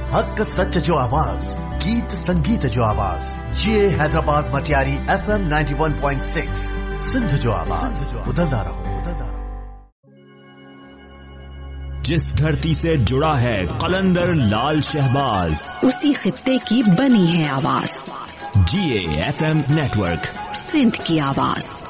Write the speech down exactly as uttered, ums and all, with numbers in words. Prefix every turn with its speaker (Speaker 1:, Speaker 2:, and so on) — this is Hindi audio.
Speaker 1: हक सच जो आवाज, गीत संगीत जो आवाज, जिए Hyderabad Matiari F M ninety one point six, Sindh जो आवाज, बदलता रहो बदलता रहो।
Speaker 2: जिस धरती से जुड़ा है कलंदर लाल शहबाज,
Speaker 3: उसी खित्ते की बनी है आवाज।
Speaker 2: जिए एफ एम नेटवर्क,
Speaker 3: सिंध की आवाज।